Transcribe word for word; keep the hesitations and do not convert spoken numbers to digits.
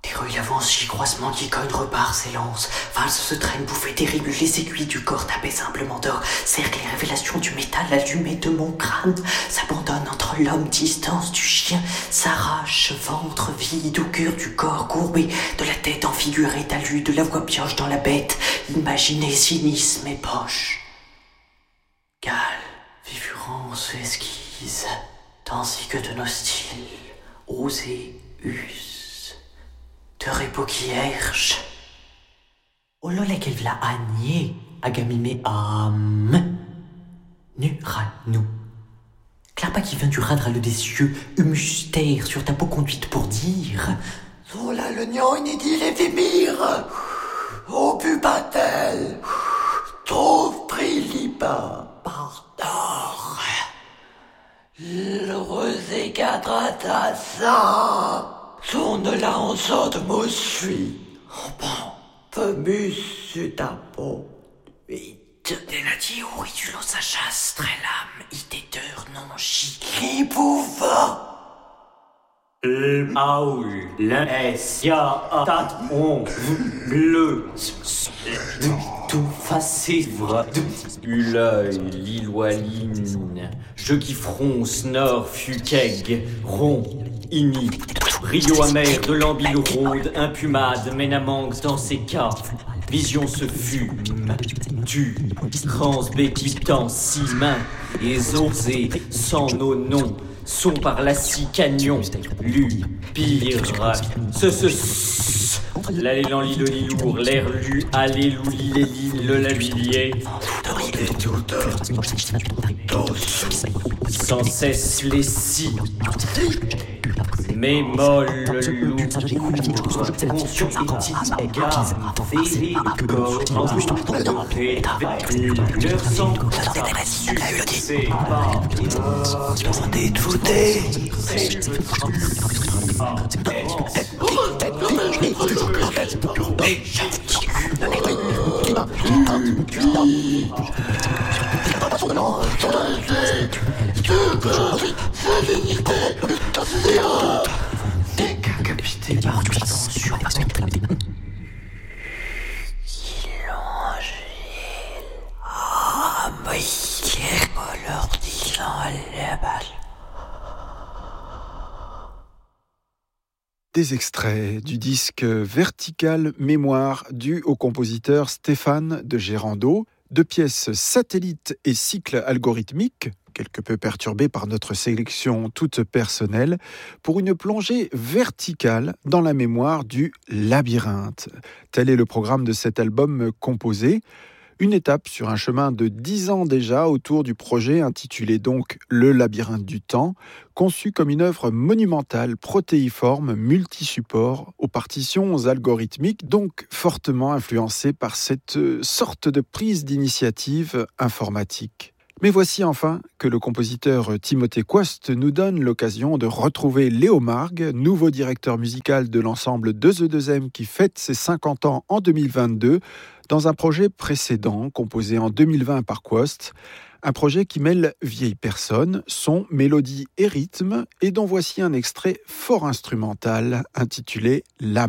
Héroïle avance, croisement qui cogne, repart, s'élance. Valse se traîne, bouffée terrible, les aiguilles du corps tapées simplement d'or. Cercle les révélations du métal allumé de mon crâne. S'abandonne entre l'homme, distance du chien. S'arrache, ventre vide au cœur du corps courbé. De la tête enfigurée, talus, de la voix pioche dans la bête. Imaginez cynisme et poche. Cale, vivurance, esquisse, tandis que de nos styles, osés, us. De repos qui herche. Olole kelvla agné, agamime am. Nu ranou. Clapa qui vient du radral des cieux, humustère sur ta peau conduite pour dire. Sola le nian inédit les vimir. Au pupatel. Trouve prilipa. Pardor. L'heureux écadrata ça. Sonne la en de me suis. Oh bon, peu mus ta peau. Vite. Denati auridulo sa chasse, très lame, itéteur non chi. Qui pouva? Aou, l'es, ya, tat, on, bleu, tout facévre, l'œil, l'iloaline, je qui fronce, nord, fuqueg, rond, ini, rio amer de l'ambile ronde, impumade, ménamangue dans ses cas, vision se fume, tu, transbéquitant, si main, et osé, sans nos noms, sont par la scie canyon, lu, pire, ce, ce, ce, l'allélant lit de lilour, l'air lu, allélouli, les lignes, le lavillier, sans cesse les scies, mais molle, loup, conscient et gamme, févé, corps, enveloppé, leur sang, succès, pas, Demandez de voter. Décapité par du tension. Ah, mais il est leur disant les balles. Des extraits du disque Vertical Mémoire dû au compositeur Stéphane de Gérando, deux pièces satellites et cycles algorithmiques, quelque peu perturbés par notre sélection toute personnelle, pour une plongée verticale dans la mémoire du labyrinthe. Tel est le programme de cet album composé. Une étape sur un chemin de dix ans déjà autour du projet intitulé donc Le labyrinthe du temps, conçu comme une œuvre monumentale, protéiforme, multi-support, aux partitions algorithmiques, donc fortement influencée par cette sorte de prise d'initiative informatique. Mais voici enfin que le compositeur Timothée Coste nous donne l'occasion de retrouver Léo Margues, nouveau directeur musical de l'ensemble deux E deux M qui fête ses cinquante ans en deux mille vingt-deux, dans un projet précédent composé en deux mille vingt par Coste, un projet qui mêle vieilles personnes, son, mélodie et rythme, et dont voici un extrait fort instrumental intitulé « L'âme ».